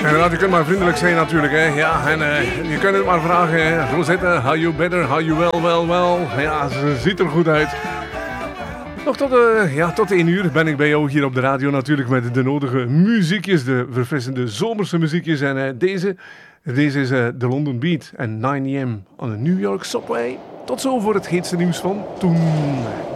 Inderdaad, je kunt maar vriendelijk zijn natuurlijk, hè. Ja, en je kunt het maar vragen, hè. Rosette, how you better, how you well. Ja, ze ziet er goed uit. Nog tot 1 uur ben ik bij jou hier op de radio natuurlijk met de nodige muziekjes, de verfrissende zomerse muziekjes. En deze is de London Beat en 9 AM on a New York subway. Tot zo voor het heetste nieuws van toen.